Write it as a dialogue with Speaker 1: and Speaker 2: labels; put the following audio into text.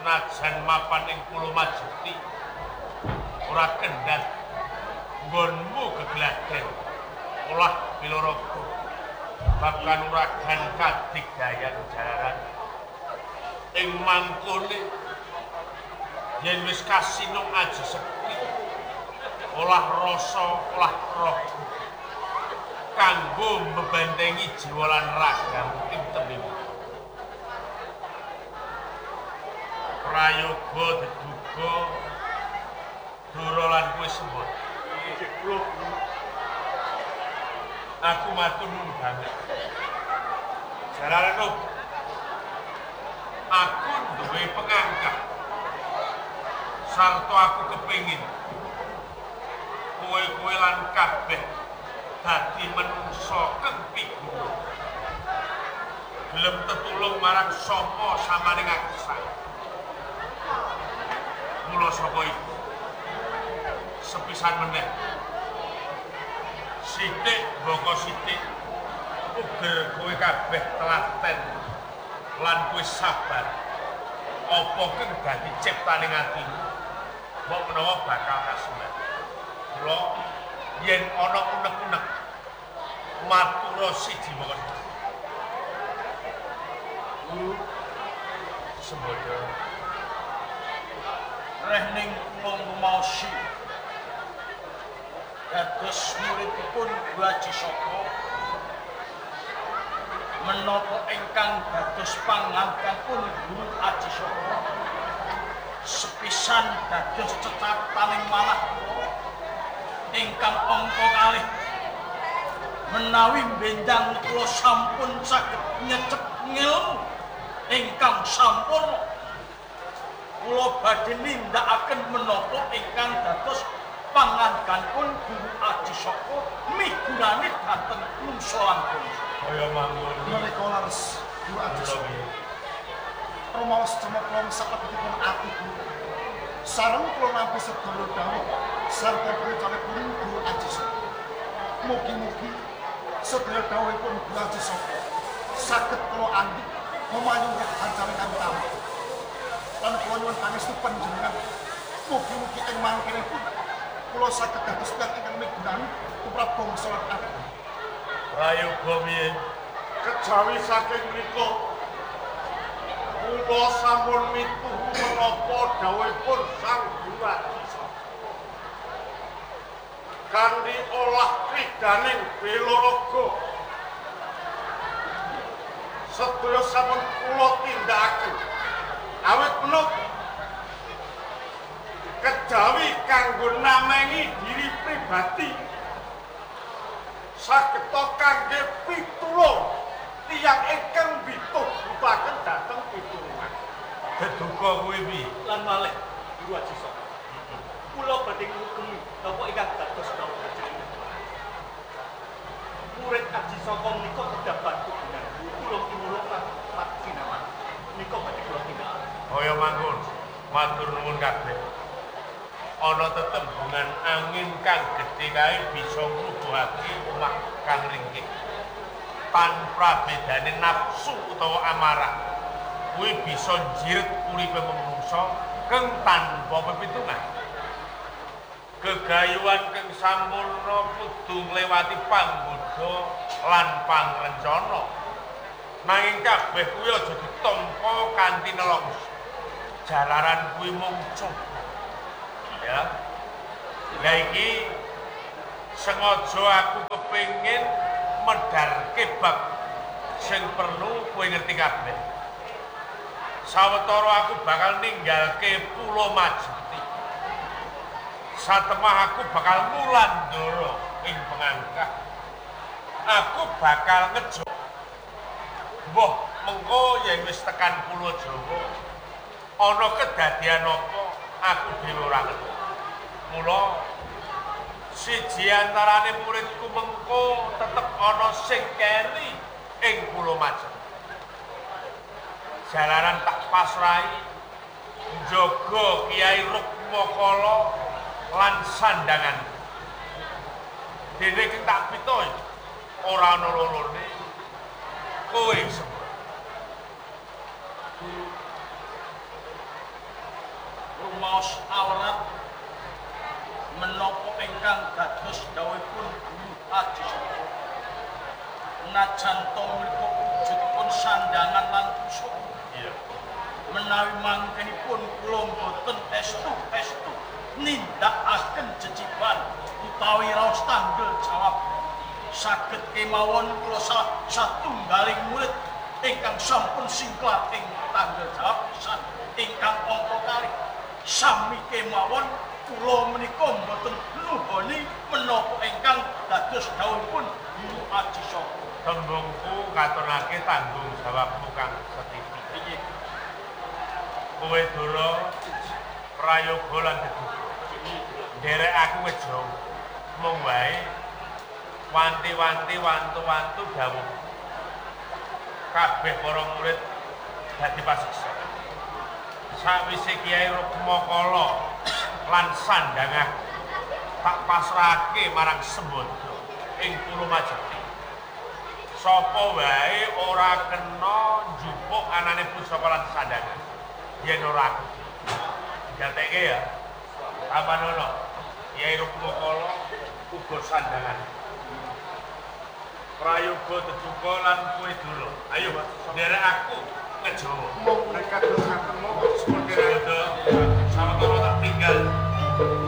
Speaker 1: senajan mapan ing Pulo Majuti ora kendhat nggonmu gegladen olah Pilorogo bab kanuragan kadigdayan jalaran ing mangkone yen wis kasinung aji sekti olah rasa olah roh kanggo mbebentengi jiwa lan ragamu ing tembung prayoga deduga dura lan kowe sembot aku matur nuwun banget jalaran aku duwe pengangkat sarta aku kepengin kowe lan kabeh dadi menungsa kepiguh gelem tetulung marang sapa samaning aksa mula saka iku sepisan meneh sithik baka sithik uger kowe kabeh telaten lan kowe sabar apa kang dadi ciptaning atimu mbok menawa bakal kasmet kula yen ana unek-unek matura siji mawon sembodo
Speaker 2: rehning kula rumaosi dados muridipun Haji Saka menapa ingkang dados pangangkatipun Guru Haji Saka sepisan dados cecataning manah ingkang angka kalih menawi benjang kula sampun saged nyecep ngilmu ingkang sampurna kula badhe nindakaken menapa ingkang dados pangangkanipun Guru Haji Saka migunani dhateng mungsa lan bangsa
Speaker 1: kaya manggon
Speaker 3: menika laras Guru Haji Saka rumaos cemplung saklepetipun ati sareng kula nampi sedaya dawuh sarta pritipun Guru Haji Saka mugi-mugi sedaya dawuhipun Guru Haji Saka saged kula andhik memayungi ancane kami tamu lan kula nyuwun pangestu panjenengan mugi-mugi ing mangkene pun kula saged dados tiyang ingkang migunani tumrap bangsa lan agama
Speaker 1: prayoga piye
Speaker 4: kejawi saking mriku kula sampun mituhu menapa dawuhipun Sang Guru Haji Saka kanthi olah kridaning Pilorogo sedaya sampun kula tindakaken awit menapa kejawi kanggo namengi diri pribadi sageta kangge pitulung tiyang ingkang bituh-butaken dhateng pitulungan
Speaker 1: deduga kowe piye
Speaker 2: lan malih Guru Haji Saka kula badhe ngugemi napa ingkang dados dawuh panjenengan murid Haji Saka menika kedah bantu gunang kula tinulung lan patsinaman menika badhe kula tindakaken
Speaker 1: kaya manggon matur nuwun kabeh ana tetembungan angin kang gedhe kae bisa ngrubuhake omah kang ringkih tanpa bedane nafsu utawa amarah kuwi bisa njiret uripe manungsa kang tanpa pepitungan gegayuhan kang sampurna kudu ngliwati panggoda lan pangrencana nanging kabeh kuwi aja ditampa kanthi nelongso jalaran kuwi mung coba ya lah iki sengaja aku kepengin medharke bab sing perlu kowe ngerti kabeh sawetara aku bakal ninggalke Pulo Majuti satemah aku bakal mulandara ing pengangkah aku bakal ngejo mbah mengko yen wis tekan Pulo Jawa ana kedadian apa aku dhewe ora ngerti mula siji antarane muridku mengko tetep ana sing keri ing Pulo Majuti jalaran tak pasrahi njaga Kiai Rukmakala lan sandangan dene iki tak pitoy ora ana lorone kowe
Speaker 5: rumaos awrat menapa ingkang dados dawuhipun Guru Aji Saka. Najan to menika wujudipun sandangan lan kusuk.
Speaker 1: Iya.
Speaker 5: Menawi mangkenipun kula boten estu nindakaken jejiban utawi raos tanggel jawab saged kemawon kula salah satunggaling murid ingkang sampun singklat ing tanggel jawab pisan ingkang angka kalih sami kemawon kula menika mboten nuhoni menapa ingkang dados dawuhipun Guru Aji Saka.
Speaker 1: Tembungku katonake tanggung jawabmu Kang Setipi.
Speaker 5: Piye?
Speaker 1: Kowe dolo prayoga lan deduga. Derek aku wis jauh. Mung wae wanti-wanti wantu-wantu dawuh. Kabeh para murid dadi pasiksa. Sawise Kiai Rukmakala lan sandangah tak pasrahake marang Sembada ing Pulau Majati. Sapa wae ora kena njupuk anane pusaka lan sandangan. Yen ora aku. Jateke ya. Apanono? Kiai Rukmakala uga sandangan. Prayoga deduga lan kowe dulu. Ayo, nderek aku ngejowo.
Speaker 4: Mereka terus ketemu seperti
Speaker 1: Sama-sama tak tinggal.